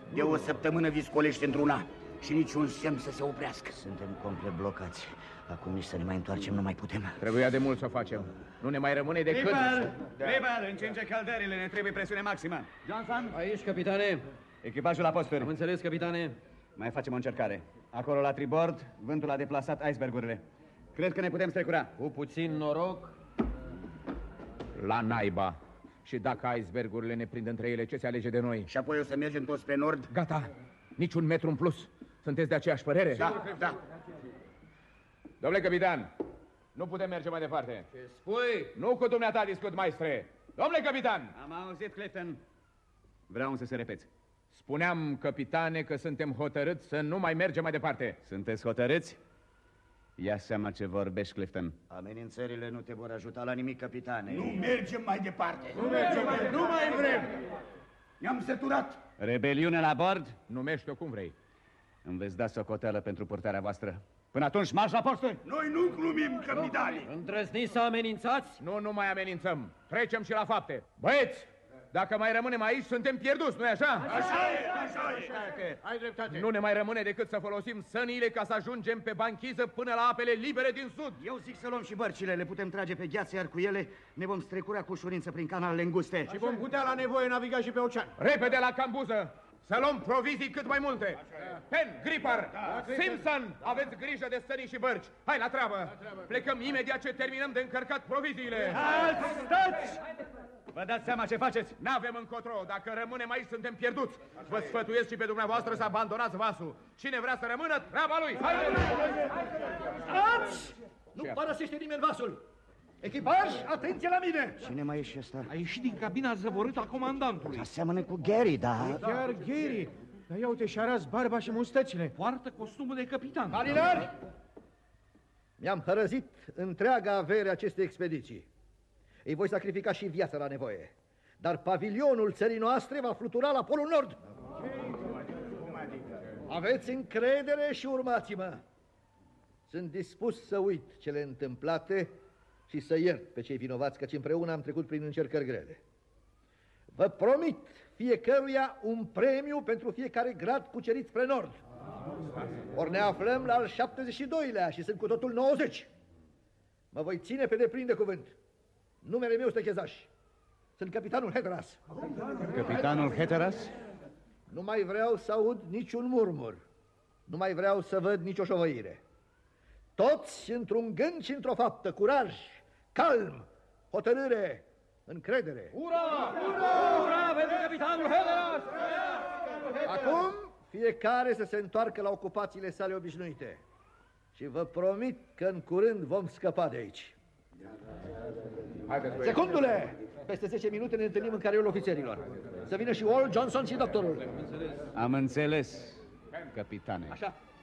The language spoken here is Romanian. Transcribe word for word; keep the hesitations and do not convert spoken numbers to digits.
De o săptămână viscolește într-una și niciun semn să se oprească. Suntem complet blocați. Acum nici să ne mai întoarcem nu mai putem. Trebuia de mult să o facem. Nu ne mai rămâne decât... Clipper! Clipper, încinge căldările, ne trebuie presiune maximă. Johnson? Aici, capitane. Echipajul la posturi. Am înțeles, capitane. Mai facem o încercare. Acolo la tribord, vântul a deplasat icebergurile. Cred că ne putem strecura. Cu puțin noroc. La naiba. Și dacă icebergurile ne prind între ele, ce se alege de noi? Și apoi o să mergem toți spre nord? Gata. Niciun metru în plus. Sunteți de aceeași părere? Da, da. Domnule capitan, nu putem merge mai departe. Ce spui? Nu cu dumneata discut, maestre. Domnule capitan! Am auzit, Clifton. Vreau să se repeți. Spuneam, capitane, că suntem hotărâți să nu mai mergem mai departe. Sunteți hotărâți? Ia seama ce vorbești, Clifton. Amenințările nu te vor ajuta la nimic, capitane. Nu mergem mai departe. Nu mergem mai departe. Nu mai vrem. Ne-am săturat. Rebeliune la bord? Numește-o cum vrei. Îmi veți da socoteală pentru purtarea voastră. Până atunci, marș la posturi! Noi nu glumim, capitane. Îndrăzniți să amenințați? Nu, nu mai amenințăm. Trecem și la fapte. Băieți, dacă mai rămânem aici, suntem pierduți, nu-i așa? Așa e, așa e. Ai dreptate. Nu ne mai rămâne decât să folosim sănile ca să ajungem pe banchiză până la apele libere din sud. Eu zic să luăm și bărcile, le putem trage pe gheață, iar cu ele ne vom strecura cu ușurință prin canalele înguste. Și vom putea la nevoie naviga și pe ocean. Repede la cambuză! Să luăm provizii cât mai multe. Pen, Gripper, Simpson, aveți grijă de sănii și bărci. Hai la treabă. Plecăm imediat ce terminăm de încărcat proviziile. Stați! Vă dați seama ce faceți? N-avem încotro. Dacă rămânem aici, suntem pierduți. Vă sfătuiesc și pe dumneavoastră să abandonați vasul. Cine vrea să rămână, treaba lui. Haideți! Stați! Nu părăsește nimeni vasul. Echipaj, atenție la mine! Cine mai e și ăsta? A ieșit din cabina zăvorâtă a comandantului. Aseamănă cu Gary, da? Chiar Gary. Dar ia uite, și-a ras barba și mustățile. Poartă costumul de capitan. Marinari! Mi-am hărăzit întreaga avere acestei expediții. Îi voi sacrifica și viața la nevoie. Dar pavilionul țării noastre va flutura la Polul Nord. Aveți încredere și urmați-mă. Sunt dispus să uit cele întâmplate și să iert pe cei vinovați, căci împreună am trecut prin încercări grele. Vă promit fiecăruia un premiu pentru fiecare grad cucerit spre nord. Ori ne aflăm la al șaptezeci și doilea și sunt cu totul nouăzeci. Mă voi ține pe deplin de cuvânt. Numele meu este Chezaș. Sunt capitanul Hatteras. Capitanul Hatteras? Nu mai vreau să aud niciun murmur. Nu mai vreau să văd nicio șovăire. Toți într-un gând și într-o faptă, curaj, calm, hotărâre, încredere. Ura! Ura! Ura pentru capitanul Hatteras! Acum fiecare să se întoarcă la ocupațiile sale obișnuite. Și vă promit că în curând vom scăpa de aici. Secundule! Peste zece minute ne întâlnim în carierul ofițerilor. Să vină și Wall, Johnson și doctorul. Am înțeles, capitane. Așa.